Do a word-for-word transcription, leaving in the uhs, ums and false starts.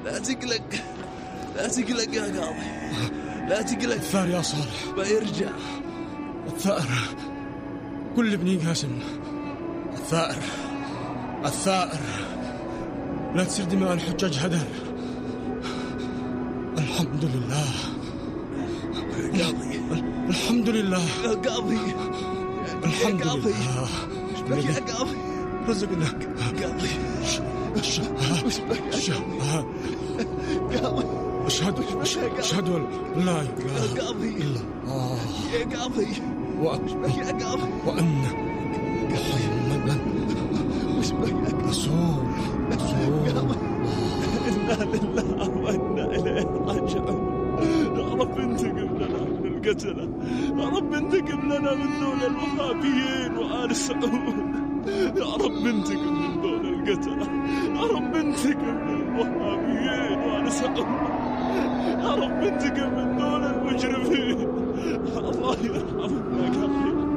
لا تقلق لا تقلق يا قاضي، لا تقلق. الثأر يا صالح بيرجع الثأر. كل بني قاسم الثأر الثأر. لا تصير دماء الحجاج هدر. الحمد لله يا قاضي، الحمد لله يا قاضي، الحمد يا قاضي. لله. وش بك يا قاضي؟ رزقنا قاضي الشهادة وش بك يا الشهادة. قاضي؟ أشهد أشهد أن لا إله يا قاضي إلا الله يا قاضي، وش بك يا قاضي؟ وأن محمدا وش بك يا قاضي؟ رسول رسول. إنا لله وإنا إليه راجعون. يا رب انتقم لنا من القتلة، يا رب انتقم لنا من ذول الوهابيين وآل سعود، يا رب انتقم من ذول القتلة، يا رب انتقم من الوهابيين وآل سعود، يا رب انتقم من ذول المجرمين. الله يرحمه.